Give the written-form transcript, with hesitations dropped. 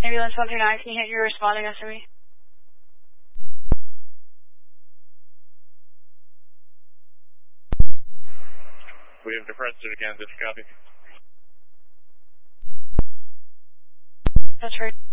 Ambulance 139, can you hit your responding SME? We have difference again, did you copy? That's right.